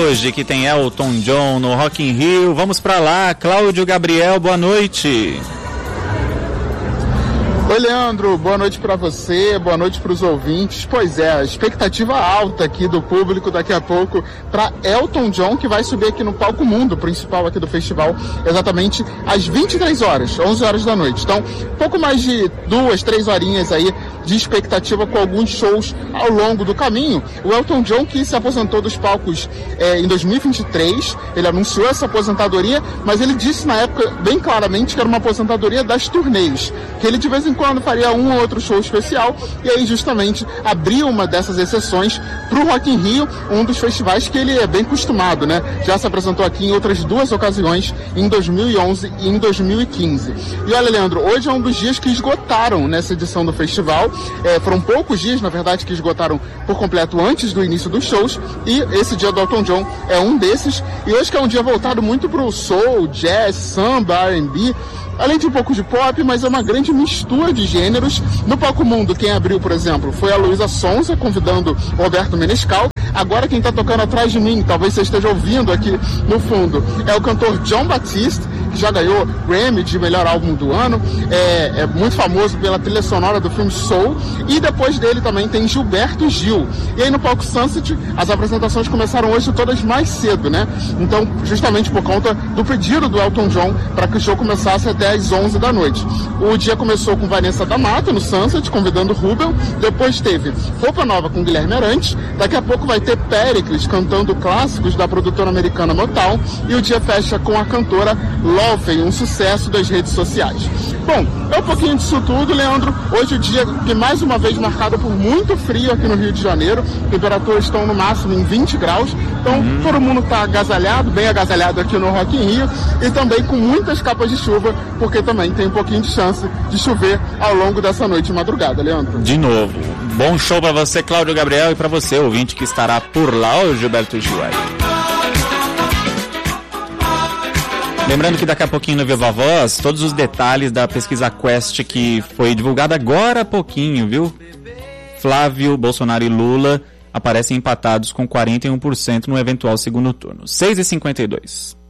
hoje, que tem Elton John no Rock in Rio. Vamos pra lá, Cláudio Gabriel, boa noite. Oi, Leandro, boa noite para você, boa noite para os ouvintes. Pois é, a expectativa alta aqui do público daqui a pouco para Elton John, que vai subir aqui no palco mundo principal aqui do festival, exatamente às 23 horas, 11 horas da noite. Então, pouco mais de 2, 3 horinhas aí de expectativa com alguns shows ao longo do caminho. O Elton John, que se aposentou dos palcos em 2023, ele anunciou essa aposentadoria, mas ele disse na época bem claramente que era uma aposentadoria das turnês, que ele de vez em quando faria um ou outro show especial, e aí justamente abriu uma dessas exceções para o Rock in Rio, um dos festivais que ele é bem acostumado, né? Já se apresentou aqui em outras 2 ocasiões, em 2011 e em 2015. E olha, Leandro, hoje é um dos dias que esgotaram nessa edição do festival. Foram poucos dias, na verdade, que esgotaram por completo antes do início dos shows, e esse dia do Elton John é um desses. E hoje que é um dia voltado muito para o soul, jazz, samba, R&B, além de um pouco de pop, mas é uma grande mistura de gêneros. No palco mundo, quem abriu, por exemplo, foi a Luísa Sonza, convidando o Roberto Menescal. Agora quem está tocando atrás de mim, talvez você esteja ouvindo aqui no fundo, é o cantor Jon Batiste, que já ganhou Grammy de melhor álbum do ano, é muito famoso pela trilha sonora do filme Soul, e depois dele também tem Gilberto Gil. E aí no palco Sunset, as apresentações começaram hoje todas mais cedo, né? Então, justamente por conta do pedido do Elton John para que o show começasse até às 11 da noite. O dia começou com Vanessa da Mata no Sunset, convidando Rubel, depois teve Roupa Nova com Guilherme Arantes, daqui a pouco vai ter Péricles cantando clássicos da produtora americana Motown, e o dia fecha com a cantora Lovey, um sucesso das redes sociais. Bom, é um pouquinho disso tudo, Leandro. Hoje o dia que mais uma vez marcado por muito frio aqui no Rio de Janeiro, temperaturas estão no máximo em 20 graus, então todo mundo está agasalhado, bem agasalhado aqui no Rock in Rio, e também com muitas capas de chuva, porque também tem um pouquinho de chance de chover ao longo dessa noite e madrugada, Leandro. De novo, bom show para você, Cláudio Gabriel, e para você, ouvinte que estará por lá, o Gilberto Gil. Lembrando que daqui a pouquinho no Viva Voz, todos os detalhes da pesquisa Quest que foi divulgada agora há pouquinho, viu? Flávio, Bolsonaro e Lula aparecem empatados com 41% no eventual segundo turno. 6h52.